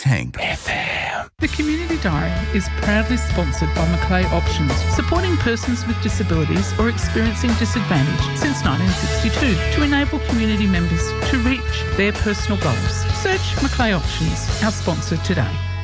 Tank FM. The Community Diary is proudly sponsored by Macleay Options, supporting persons with disabilities or experiencing disadvantage since 1962 to enable community members to reach their personal goals. Search Macleay Options, our sponsor today.